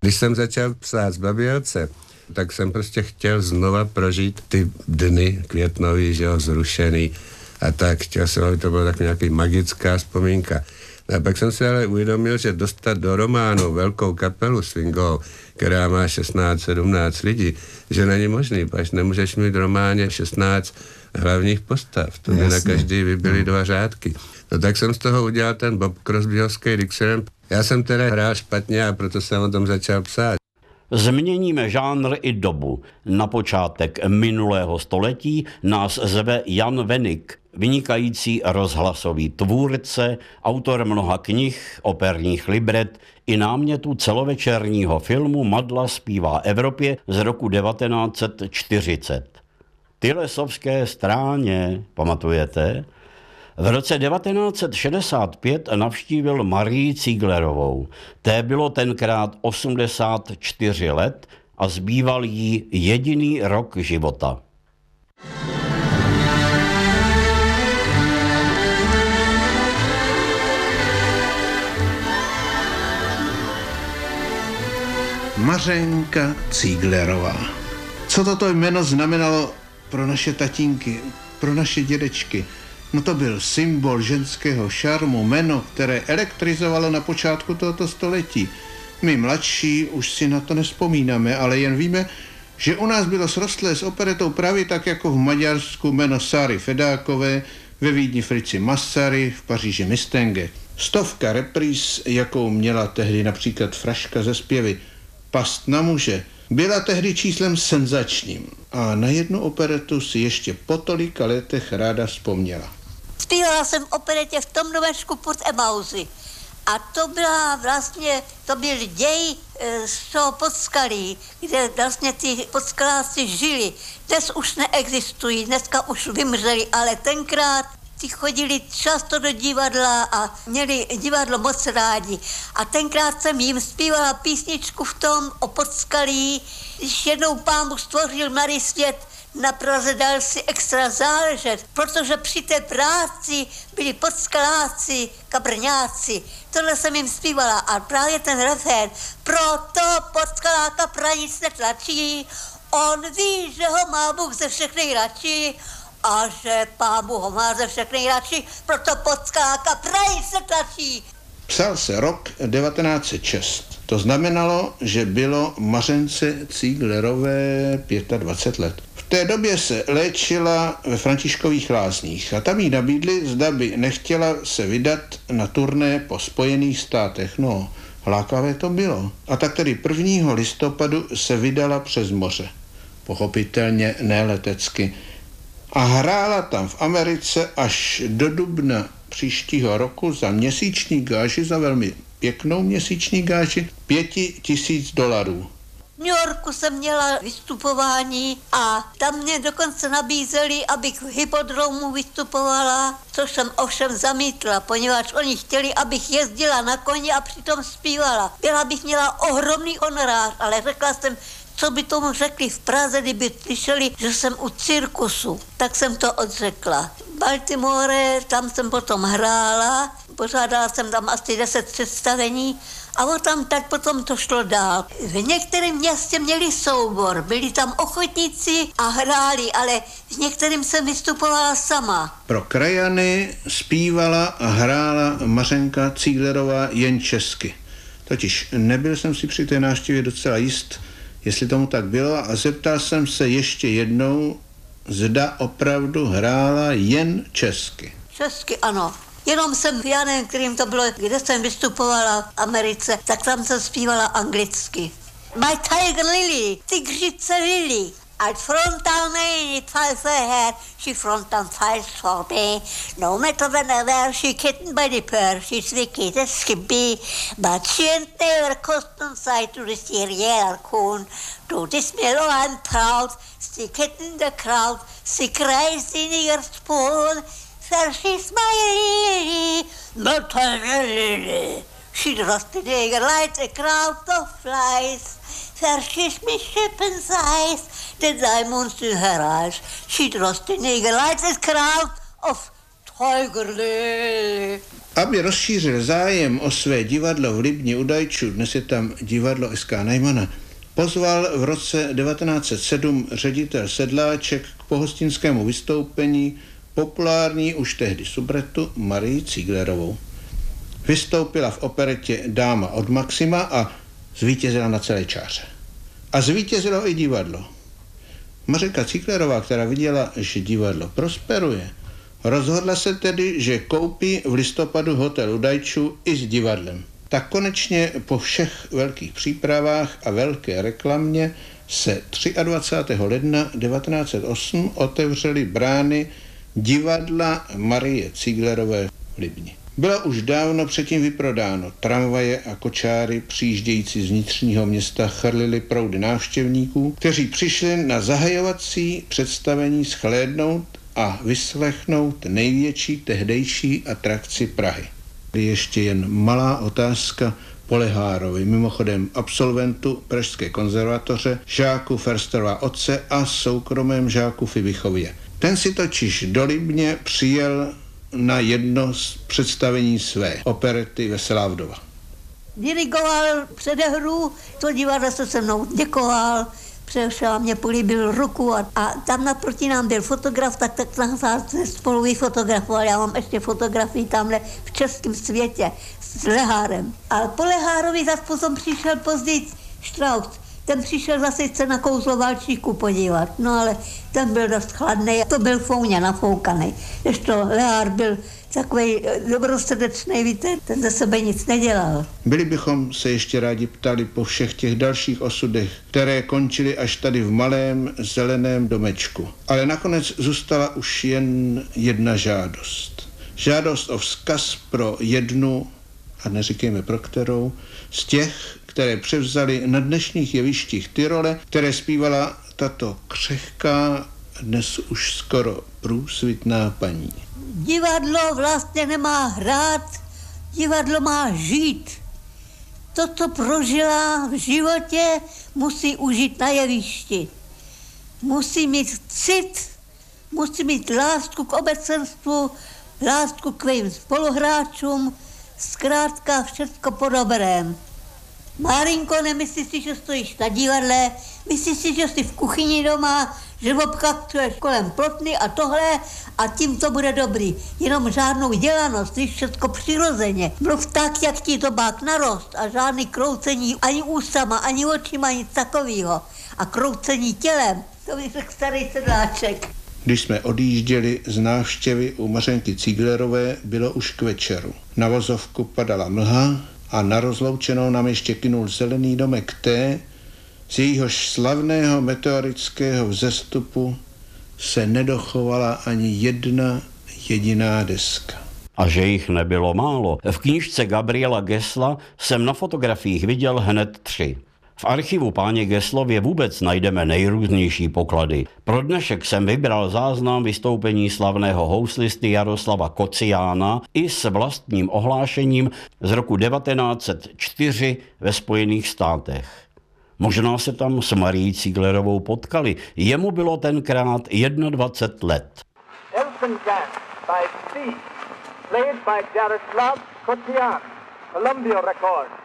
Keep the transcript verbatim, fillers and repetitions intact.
Když jsem začal psát Zbabělce, tak jsem prostě chtěl znova prožít ty dny květnový, že jo, zrušený a tak. Chtěl jsem, aby to byla tak nějaký magická vzpomínka. A pak jsem se ale uvědomil, že dostat do románu velkou kapelu swingovou, která má šestnáct sedmnáct lidí, že není možný, až nemůžeš mít v románě šestnáct hlavních postav. To by na každý vybily dva řádky. No tak jsem z toho udělal ten Bob Crosbyovský Dixieland. Já jsem teda hrál špatně a proto jsem o tom začal psát. Změníme žánr i dobu. Na počátek minulého století nás zve Jan Venik, vynikající rozhlasový tvůrce, autor mnoha knih, operních libret i námětů celovečerního filmu Madla zpívá Evropě z roku devatenáct set čtyřicet. Tylesovské stráně, pamatujete? V roce devatenáct set šedesát pět navštívil Marii Zieglerovou. Té bylo tenkrát osmdesát čtyři let a zbýval jí jediný rok života. Mařenka Zieglerová. Co toto jméno znamenalo pro naše tatínky, pro naše dědečky? No to byl symbol ženského šarmu, jméno, které elektrizovalo na počátku tohoto století. My mladší už si na to nespomínáme, ale jen víme, že u nás bylo srostlé s operetou právě tak jako v Maďarsku jméno Sáry Fedákové, ve Vídni Frici Massary, v Paříži Mistenge. Stovka repríz, jakou měla tehdy například Fraška ze zpěvy Past na muže, byla tehdy číslem senzačním a na jednu operetu si ještě po tolika letech ráda vzpomněla. Zpívala jsem v operetě v tom domečku pod Emauzy. A to byla vlastně, to byl děj e, z toho Podskalí, kde vlastně ty podskaláci žili. Dnes už neexistují, dneska už vymřeli, ale tenkrát ti chodili často do divadla a měli divadlo moc rádi. A tenkrát jsem jim zpívala písničku v tom o Podskalí, když jednou Pán Bůh stvořil mladý svět, na Praze dal si extra záležet, protože při té práci byli podskaláci, kabrňáci. Tohle jsem jim zpívala a právě ten refrén. Proto podskaláka pranic netlačí, on ví, že ho má Bůh ze všech nejradši a že Pán Bůh ho má ze všech nejradši, proto podskaláka pranic netlačí. Psal se rok devatenáct set šest. To znamenalo, že bylo Mařence Zieglerové dvacet pět let. V té době se léčila ve Františkových Lázních a tam jí nabídli, zda by nechtěla se vydat na turné po Spojených státech. No, lákavé to bylo. A tak tedy prvního listopadu se vydala přes moře. Pochopitelně ne letecky. A hrála tam v Americe až do dubna příštího roku za měsíční gáži, za velmi pěknou měsíční gáži, pěti tisíc dolarů. V New Yorku jsem měla vystupování a tam mě dokonce nabízeli, abych v hypodromu vystupovala, což jsem ovšem zamítla, poněvadž oni chtěli, abych jezdila na koni a přitom zpívala. Byla bych měla ohromný honorář, ale řekla jsem, co by tomu řekli v Praze, kdyby slyšeli, že jsem u cirkusu. Tak jsem to odřekla. Baltimore, tam jsem potom hrála, pořádala jsem tam asi deset představení a o tam tak potom to šlo dál. V některém městě měli soubor, byli tam ochotníci a hráli, ale v některým jsem vystupovala sama. Pro krajany zpívala a hrála Mařenka Zieglerová jen česky. Totiž nebyl jsem si při té návštěvě docela jist, jestli tomu tak bylo, a zeptal jsem se ještě jednou, zda opravdu hrála jen česky. Česky, ano. Jenom jsem v Janem, kterým to bylo, kde jsem vystupovala v Americe, tak tam jsem zpívala anglicky. My tiger lily, tygřice Lily, I'd front down mane, it files her hair, she front down files for me. No matter whenever she kitten by the purr, she's wicked as skimpy, but she ain't never cost on sight to the serial coon. To this mellow I'm proud, stick it in the crowd, she cries in your spoon. There she's my lily, but her lily. She drops the nigger like a crowd of flies. There she's my shepherd's eyes, the diamonds in her eyes. She drops the nigger like a crowd of Hajgrli. Aby rozšířil zájem o své divadlo v Libni u Dajčů, dnes je tam divadlo S K Najmana, pozval v roce devatenáct set sedm ředitel Sedláček k pohostinskému vystoupení populární už tehdy subretu Marii Zieglerovou. Vystoupila v operetě Dáma od Maxima a zvítězila na celé čáře. A zvítězilo i divadlo. Mařenka Zieglerová, která viděla, že divadlo prosperuje, rozhodla se tedy, že koupí v listopadu hotel u Dajčů i s divadlem. Tak konečně po všech velkých přípravách a velké reklamě se dvacátého třetího ledna devatenáct set osm otevřely brány divadla Marie Zieglerové v Libni. Bylo už dávno předtím vyprodáno. Tramvaje a kočáry přijíždějící z vnitřního města chrlili proudy návštěvníků, kteří přišli na zahajovací představení shlédnout a vyslechnout největší tehdejší atrakci Prahy. Ještě jen malá otázka Polehárovi, mimochodem absolventu Pražské konzervatoře, žáku Försterova otce a soukromém žáku Fibichově. Ten si totiž do Libně přijel na jedno z představení své operety Veselá vdova. Dirigoval předehru, to divadlo se se mnou děkoval, přešel mě políbil ruku a, a tam naproti nám byl fotograf, tak, tak nás spolu vyfotografoval. Já mám ještě fotografii tamhle v českém světě s Lehárem. A po Lehárovi zase potom přišel později Strauss. Ten přišel zase se na kouzlo Valčíku podívat, no ale ten byl dost chladný, to byl founě nafoukaný. Ještě Lehár byl takový dobrosrdečný, víte, ten ze sebe nic nedělal. Byli bychom se ještě rádi ptali po všech těch dalších osudech, které končily až tady v malém zeleném domečku. Ale nakonec zůstala už jen jedna žádost. Žádost o vzkaz pro jednu, a neříkejme pro kterou, z těch, které převzali na dnešních jevištích ty role, které zpívala tato křehká, dnes už skoro průsvitná paní. Divadlo vlastně nemá hrát, divadlo má žít. To, co prožila v životě, musí užít na jevišti. Musí mít cit, musí mít lásku k obecenstvu, lásku k svým spoluhráčům, zkrátka všecko po dobrém. Márinko, nemyslíš si, že stojíš na divadle, myslíš si, že jsi v kuchyni doma, že obkaktuješ kolem plotny a tohle a tím to bude dobrý. Jenom žádnou dělanost, víš, všechno přirozeně. Mluv tak, jak ti to bák narost a žádný kroucení ani ústama, ani očima, nic takového. A kroucení tělem, to by řekl starý Sedláček. Když jsme odjížděli z návštěvy u Mařenky Zieglerové, bylo už k večeru. Na vozovku padala mlha a na rozloučenou nám ještě kynul zelený domek té, z jejíhož slavného meteorického vzestupu se nedochovala ani jedna jediná deska. A že jich nebylo málo. V knížce Gabriela Gessla jsem na fotografiích viděl hned tři. V archivu páně Gesslově vůbec najdeme nejrůznější poklady. Pro dnešek jsem vybral záznam vystoupení slavného houslisty Jaroslava Kociána i s vlastním ohlášením z roku devatenáct set čtyři ve Spojených státech. Možná se tam s Marií Zieglerovou potkali. Jemu bylo tenkrát dvacet jedna let. Elfin Dance by Steve, played by Jaroslav Kocián, Columbia Records.